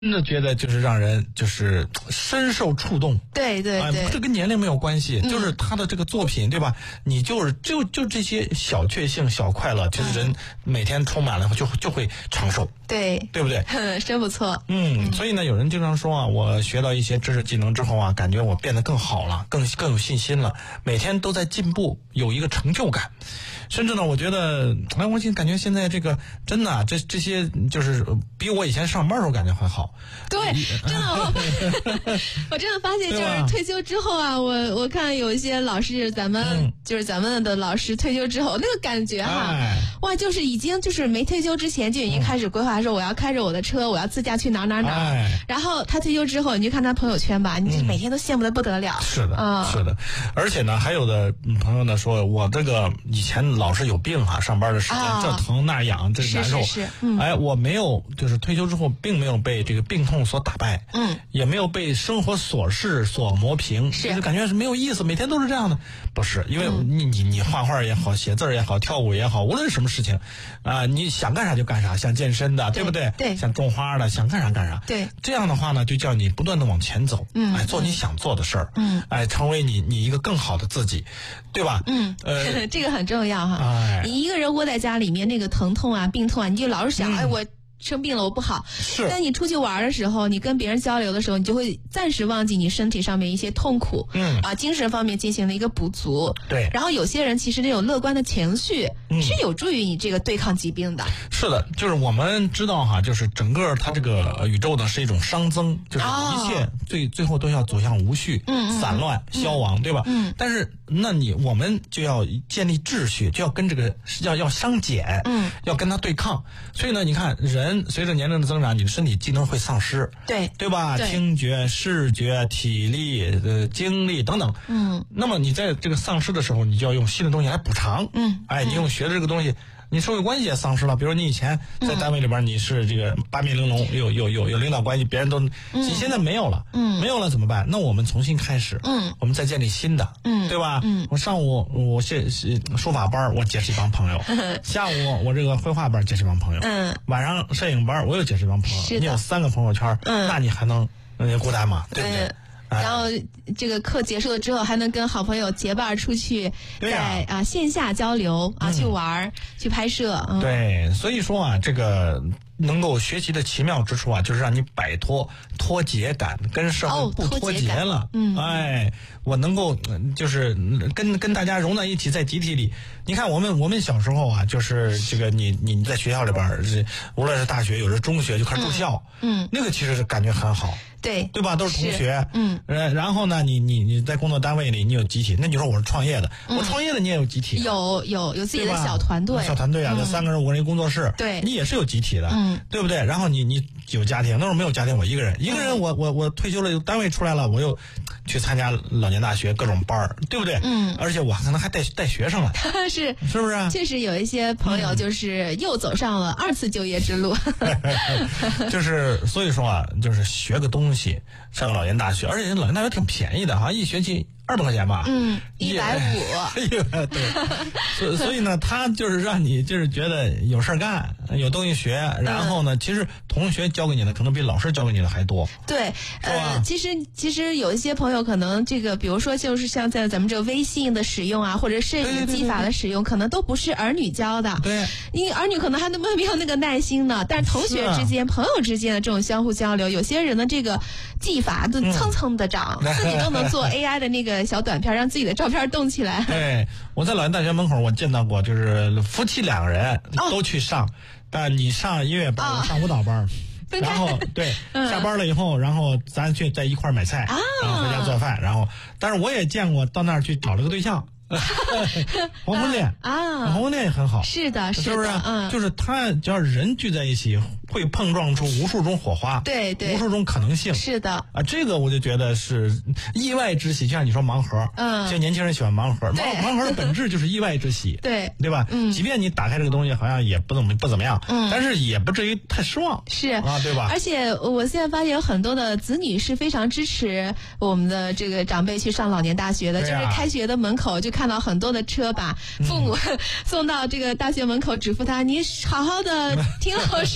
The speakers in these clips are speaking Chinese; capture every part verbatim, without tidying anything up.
真的觉得就是让人就是深受触动。 对对对， 啊、这跟年龄没有关系，嗯、就是他的这个作品，对吧？你就是就就这些小确幸、小快乐，其实人每天充满了就就会长寿。 对， 对不对？ 真不错。 嗯，嗯所以呢，有人经常说啊，我学到一些知识技能之后啊，感觉我变得更好了，更更有信心了，每天都在进步，有一个成就感。甚至呢，我觉得，哎，我感觉现在这个真的、啊，这这些就是比我以前上班的时候感觉还好。 对，真的，我我真的发现，就是退休之后啊，我我看有一些老师，咱们、嗯、就是咱们的老师退休之后那个感觉哈，哎、哇，就是已经就是没退休之前就已经开始规划说我要开着我的车，我要自驾去哪儿哪儿哪儿。哎、然后他退休之后，你就看他朋友圈吧，你每天都羡慕得不得了。 嗯、是的， 嗯、 是的，而且呢，还有的朋友呢说，我这个以前。老是有病哈、啊，上班的时间、啊、这疼那痒这难受， 是是是嗯、 哎，我没有就是退休之后并没有被这个病痛所打败， 嗯， 也没有被生活琐事所磨平， 是就感觉是没有意思，每天都是这样的，不是，因为你、嗯、你你画画也好，写字也好，跳舞也好，无论什么事情啊、呃，你想干啥就干啥，想健身的， 对, 对不对？ 对， 想种花的，想干啥干啥， 对， 这样的话呢，就叫你不断的往前走， 嗯， 哎，做你想做的事儿， 嗯， 哎，成为你你一个更好的自己，对吧？ 嗯，呃，这个很重要哈。 哎， 你一个人窝在家里面，那个疼痛啊、病痛啊，你就老是想，嗯、哎，我生病了，我不好。 是。 但你出去玩的时候，你跟别人交流的时候，你就会暂时忘记你身体上面一些痛苦， 嗯啊，精神方面进行了一个补足。 对。 然后有些人其实那种乐观的情绪、嗯、是有助于你这个对抗疾病的。 是的，就是我们知道哈，就是整个它这个宇宙呢是一种熵增，就是一切最、哦、最后都要走向无序、 嗯、 散乱、 嗯、 消亡，对吧？ 嗯。 但是那你我们就要建立秩序，就要跟这个要要相减， 嗯， 要跟它对抗。所以呢，你看人随着年龄的增长，你的身体机能会丧失， 对对吧？ 对听觉、视觉、体力、呃精力等等， 嗯。 那么你在这个丧失的时候，你就要用新的东西来补偿， 嗯。 哎，你用学的这个东西。你社会关系也丧失了，比如你以前在单位里边你是这个八面玲珑，有有有有领导关系，别人都，你现在没有了， 嗯， 没有了怎么办？那我们重新开始， 嗯， 我们再建立新的， 嗯， 对吧？ 嗯， 我上午我写书法班，我结识一帮朋友，下午我这个绘画班结识一帮朋友， 嗯， 晚上摄影班我又结识一帮朋友，你有三个朋友圈， 嗯， 那你还能呃孤单吗？对不对？ 嗯然后这个课结束了之后，还能跟好朋友结伴出去，在啊线下交流啊，去玩、去拍摄。嗯、 对，所以说啊，这个能够学习的奇妙之处啊，就是让你摆脱脱节感，跟社会不脱节了。 哦、嗯， 哎，我能够就是跟跟大家融在一起，在集体里。你看，我们我们小时候啊，就是这个你你在学校里边，无论是大学，有时中学就开始住校， 嗯， 那个其实是感觉很好。 对对吧？都是同学， 嗯， 呃，然后呢，你你你在工作单位里，你有集体，那你说我是创业的，嗯、我创业的你也有集体， 有有有自己的小团队， 小团队啊，这、嗯、三个人五个人一工作室， 对， 你也是有集体的， 嗯， 对不对？然后你你有家庭，那时候没有家庭，我一个人，一个人我，我我我退休了，单位出来了，我又去参加老年大学各种班儿，对不对？ 嗯， 而且我可能还带带学生了， 是是不是、啊？ 确实有一些朋友就是又走上了二次就业之路， 就是所以说啊，就是学个东西。上老年大学，而且人老年大学挺便宜的，好像一学期二百块钱吧。 嗯，一百五。 对，所所以呢，他就是让你就是觉得有事干，有东西学，然后呢，嗯、其实同学教给你的可能比老师教给你的还多。 对，呃，其实其实有一些朋友可能这个，比如说就是像在咱们这个微信的使用啊，或者摄影技法的使用，可能都不是儿女教的。 对， 因为儿女可能还没有那个耐心呢，但是同学之间、啊、朋友之间的这种相互交流，有些人的这个技法都蹭蹭的长，嗯、自己都能做 A I 的那个小短片，让自己的照片动起来。 对，我在老年大学门口我见到过，就是夫妻两个人都去上，但、哦、你上音乐班，我、哦、上舞蹈班。然后对、嗯，下班了以后，然后咱去在一块买菜， 啊、 然后回家做饭，然后，但是我也见过到那儿去找了个对象。黄昏恋啊， 黄昏恋也很好， 是的， 是不是？ 嗯， 就是他只要人聚在一起，会碰撞出无数种火花， 对对， 无数种可能性。 是的啊，这个我就觉得是意外之喜，就像你说盲盒， 嗯， 像年轻人喜欢盲盒，盲盲盒的本质就是意外之喜， 对对吧？ 嗯， 即便你打开这个东西好像也不怎么不怎么样， 嗯， 但是也不至于太失望， 是啊，对吧？ 而且我现在发现有很多的子女是非常支持我们的这个长辈去上老年大学的， 啊、 就是开学的门口就看到很多的车把父母、嗯、送到这个大学门口，嘱咐他你好好的听老师的话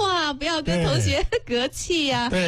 啊，不要跟同学隔气呀、啊。